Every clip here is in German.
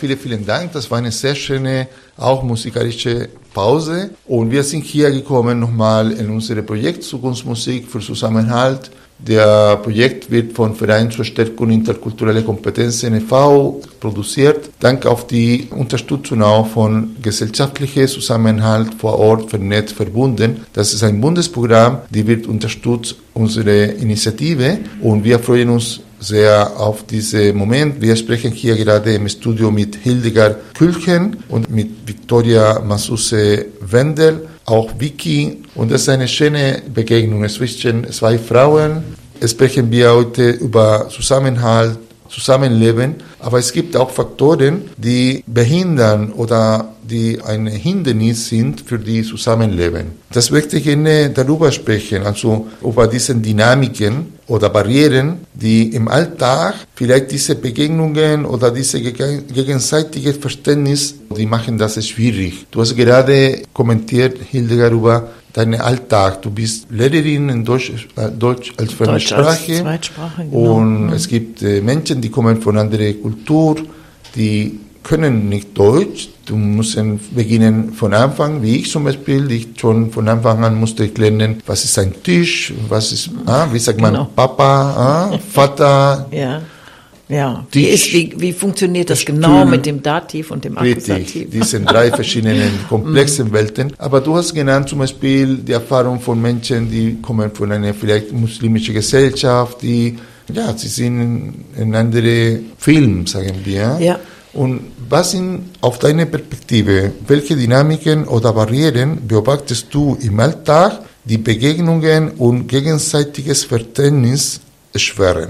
vielen Dank. Das war eine sehr schöne, auch musikalische Pause. Und wir sind hier gekommen nochmal in unser Projekt Zukunftsmusik für Zusammenhalt. Der Projekt wird von Verein zur Stärkung interkultureller Kompetenzen e.V. produziert. Dank auf die Unterstützung auch von gesellschaftlicher Zusammenhalt vor Ort vernetzt verbunden. Das ist ein Bundesprogramm, die wird unterstützt unsere Initiative und wir freuen uns sehr auf diesen Moment. Wir sprechen hier gerade im Studio mit Hildegard Külchen und mit Victoria Masuse-Wendel, auch Vicky. Und das ist eine schöne Begegnung zwischen zwei Frauen. Sprechen wir heute über Zusammenhalt, Zusammenleben, aber es gibt auch Faktoren, die behindern oder die ein Hindernis sind für die Zusammenleben. Das möchte ich gerne darüber sprechen, also über diese Dynamiken oder Barrieren, die im Alltag vielleicht diese Begegnungen oder diese gegenseitige Verständnis, die machen das schwierig. Du hast gerade kommentiert, Hildegard, über deinen Alltag. Du bist Lehrerin in Deutsch als Fremdsprache. Als Zweitsprache, genau. Und es gibt Menschen, die kommen von anderer Kultur, die können nicht Deutsch. Du musst beginnen von Anfang, wie ich zum Beispiel. Ich schon von Anfang an musste ich lernen, was ist ein Tisch, was ist, wie sagt man, genau. Papa, Vater. Ja, wie funktioniert das genau mit dem Dativ und dem Akkusativ? Richtig, diese drei verschiedenen komplexen Welten. Aber du hast genannt zum Beispiel die Erfahrung von Menschen, die kommen von einer vielleicht muslimischen Gesellschaft, sie sind in andere Film, sagen wir. Ja. Und was sind auf deine Perspektive, welche Dynamiken oder Barrieren beobachtest du im Alltag, die Begegnungen und gegenseitiges Verständnis erschweren?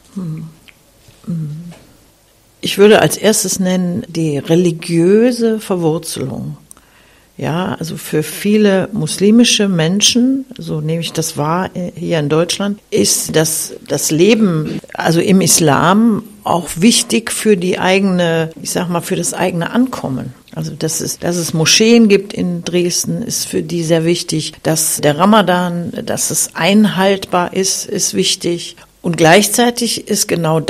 Ich würde als erstes nennen die religiöse Verwurzelung. Ja, also für viele muslimische Menschen, so nehme ich das wahr hier in Deutschland, ist das Leben, also im Islam, auch wichtig für die eigene, für das eigene Ankommen. Also dass es Moscheen gibt in Dresden, ist für die sehr wichtig. Dass der Ramadan, dass es einhaltbar ist wichtig. Und gleichzeitig ist genau